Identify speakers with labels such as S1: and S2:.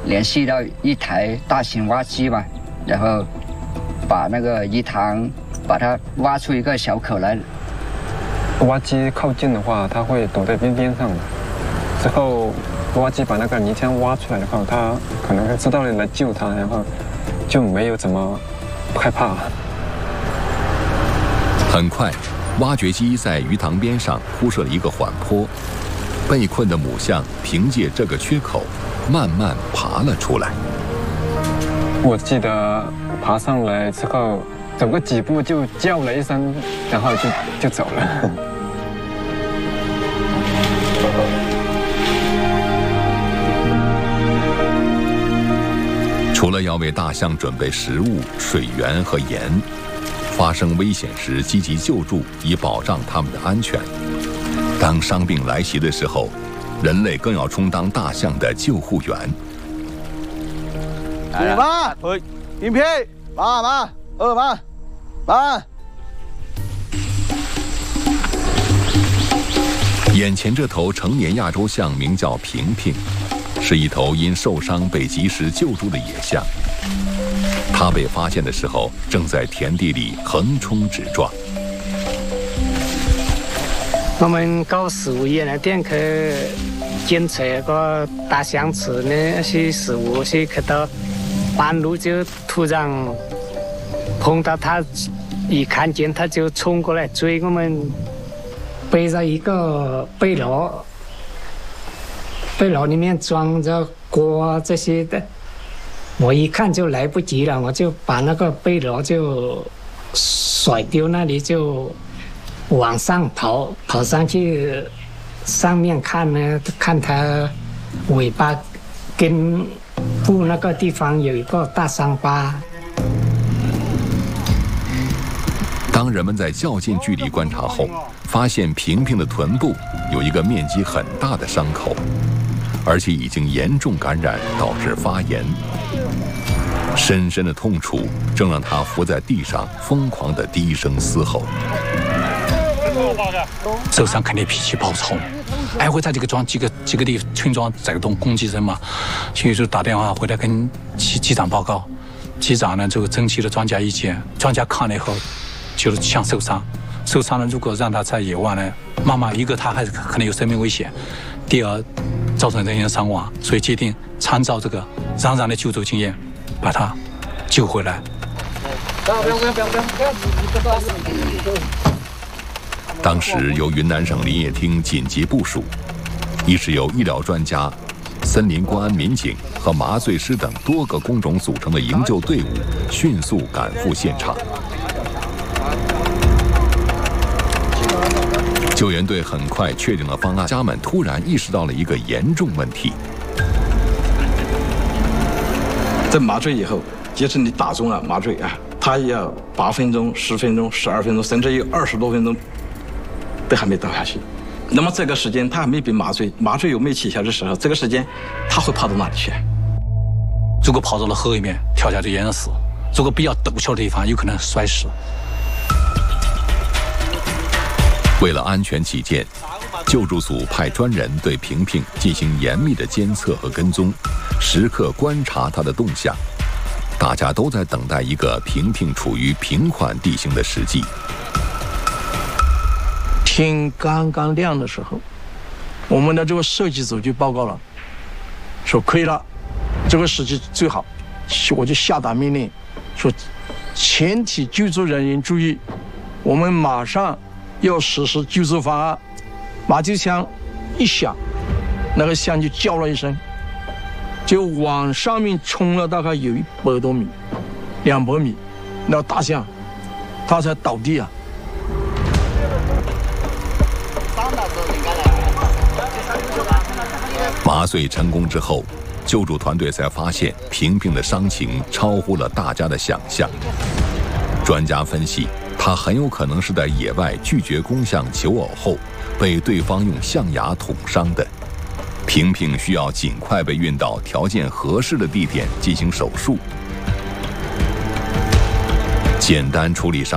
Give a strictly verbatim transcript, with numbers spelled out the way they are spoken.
S1: 联系到一台大型挖机嘛，然后把那个鱼塘把它挖出一个小口来。
S2: 挖机靠近的话，它会躲在边边上的。之后挖机把那个泥浆挖出来的话，它可能会知道你来救它，然后就没有怎么害怕。
S3: 很快，挖掘机在鱼塘边上铺设了一个缓坡，被困的母象凭借这个缺口，慢慢爬了出来。
S2: 我记得爬上来之后，走个几步就叫了一声，然后就就走了。
S3: 除了要为大象准备食物、水源和盐，发生危险时积极救助，以保障它们的安全。当伤病来袭的时候，人类更要充当大象的救护员。
S4: 一慢，平平，慢慢，二慢，慢。
S3: 眼前这头成年亚洲象名叫平平，是一头因受伤被及时救助的野象。它被发现的时候，正在田地里横冲直撞。
S5: 我们搞食物业的店去检测个大象吃的那些食物，是去到半路就突然碰到它，一看见它就冲过来追我们，背着一个背篓，背篓里面装着锅这些的。我一看就来不及了，我就把那个背篓就甩丢那里，就往上跑，跑上去上面看呢，看它尾巴跟部那个地方有一个大伤疤。
S3: 当人们在较近距离观察后，发现平平的臀部有一个面积很大的伤口，而且已经严重感染，导致发炎。深深的痛楚正让他伏在地上疯狂地低声嘶吼。
S6: 受伤肯定脾气暴冲，挨回在这个庄几个几个地村庄在动攻击人嘛，所以就打电话回来跟机机长报告，机长呢就征集了专家意见，专家看了以后，就是像受伤，受伤了如果让他在野外呢，妈妈一个他还是可能有生命危险，第二造成人员伤亡，所以决定参照这个冉冉的救助经验，把他救回来。
S4: 不要不要不要不要不要！
S3: 当时由云南省林业厅紧急部署，一是由医疗专家、森林公安民警和麻醉师等多个工种组成的营救队伍迅速赶赴现场。救援队很快确定了方案，家们突然意识到了一个严重问题。
S7: 在麻醉以后，即使你打中了麻醉啊，它也要八分钟、十分钟、十二分钟，甚至有二十多分钟都还没倒下去。那么这个时间他还没被麻醉，麻醉又没起效的时候，这个时间他会跑到哪里去？
S6: 如果跑到了河里面，跳下去淹死；如果比较陡峭的地方，有可能摔死。
S3: 为了安全起见，救助组派专人对平平进行严密的监测和跟踪，时刻观察他的动向。大家都在等待一个平平处于平缓地形的时机。
S8: 天刚刚亮的时候，我们的这个设计组就报告了，说可以了，这个时机最好，我就下达命令，说全体救助人员注意，我们马上要实施救助方案。麻醉枪一响，那个象就叫了一声，就往上面冲了大概有一百多米，两百米，那大象它才倒地啊。
S3: 麻醉成功之后，救助团队才发现平平的伤情超乎了大家的想象。专家分析，他很有可能是在野外拒绝公象求偶后，被对方用象牙捅伤的。平平需要尽快被运到条件合适的地点进行手术。简单处理伤